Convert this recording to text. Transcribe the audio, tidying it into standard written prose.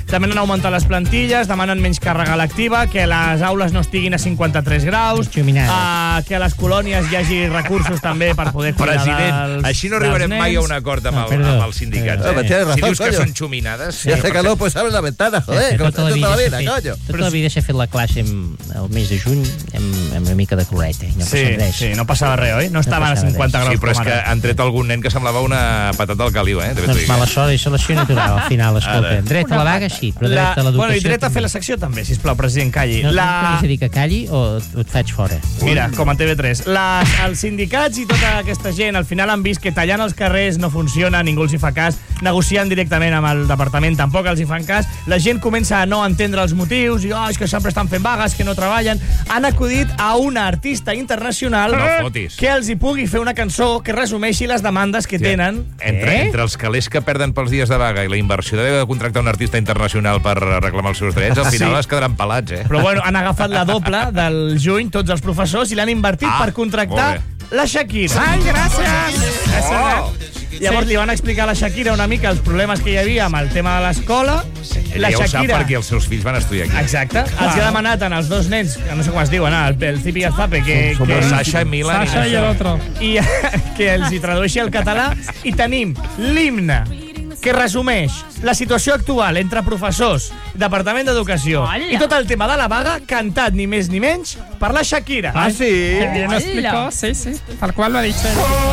demanen augmentar les plantilles, demanen menys càrrega lectiva, que les aules no estiguin a 53 graus, que a les colònies hi hagi recursos també per poder cuidar President, així no arribarem mai a un acord amb els sindicats. Si dius que són xuminades... Si hace calor, pues abre la ventana, joder, com tota la vida, coño. Tota la vida s'ha fet la classe el mes de juny amb una mica de cloreta. Sí, no passava res, oi? No estaven a 50 graus. Sí, però és que han tret algun nen que semblava una patata al caliu, Doncs mala sort i selecció natural, al final, escolta. Dret a la vaga, sí, però dret a l'educació... Bueno, i dret a fer la secció també, sisplau, president, calli. No t'has de dir que calli o et faig fora? Mira, com a TV3. Els sindicats i tota aquesta gent al final han vist que tallant els carrers no funciona, ningú els hi fa cas, negociant directament amb el departament tampoc els hi fan cas, la gent comença a no entendre els motius i és que sempre estan fent vagues, que no treballen. Han acudit a una artista internacional que els hi pugui fer una cançó que resumeixi les demandes que tenen. Entre els calés que perden pels dies de vaga i la inversió de contractar un artista internacional per reclamar els seus drets, al final es quedaran pelats, Però bueno, han agafat la doble del juny, tots els professors, i l'han invertit per contractar la Shakira. Ai, gràcies! Llavors li van explicar a la Shakira una mica els problemes que hi havia amb el tema de l'escola. Ella ja ho sap perquè els seus fills van estudiar aquí. Exacte. Els ha demanat als dos nens, que no sé com es diuen, el Zipi i el Zape, Sasha i Milan. Sasha i l'altre. I que els hi tradueixi al català. I tenim l'himne que resumeix la situació actual entre professors, Departament d'Educació i tot el tema de la vaga, cantat ni més ni menys per la Shakira. Ah, sí? Que bien lo explicó, sí, tal cual lo ha dicho.